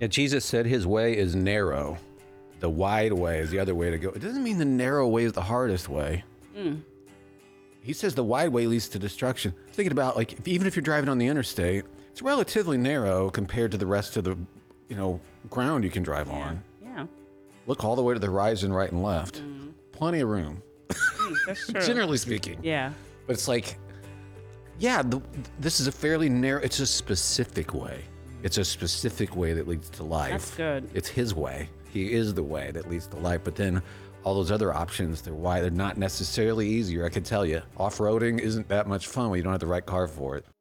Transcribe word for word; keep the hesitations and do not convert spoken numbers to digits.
Yeah, Jesus said his way is narrow. The wide way is the other way to go. It doesn't mean the narrow way is the hardest way. Mm. He says the wide way leads to destruction. Thinking about, like, if, even if you're driving on the interstate, it's relatively narrow compared to the rest of the, you know, ground you can drive Yeah. on. Yeah. Look all the way to the horizon, right and left. Mm. Plenty of room, Mm, that's true. generally speaking. Yeah. But it's like, yeah, the, this is a fairly narrow, it's a specific way. It's a specific way that leads to life. That's good. It's his way. He is the way that leads to life. But then all those other options, they're why they're not necessarily easier. I can tell you, off-roading isn't that much fun when you don't have the right car for it.